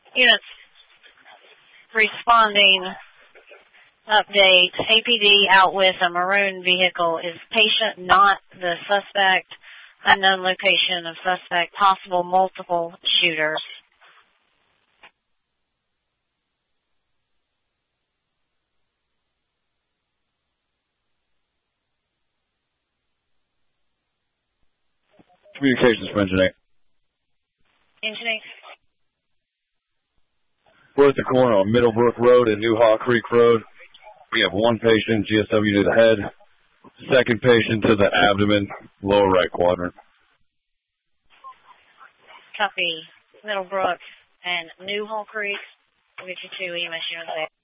Units responding. Update. APD out with a maroon vehicle. Is patient not the suspect? Unknown location of suspect. Possible multiple shooters. Communications for Engine 8. Engine 8. We're at the corner on Middlebrook Road and New Haw Creek Road. We have one patient, GSW to the head. Second patient to the abdomen, lower right quadrant. Copy. Middlebrook and New Haw Creek. We'll get you 2 EMS units there.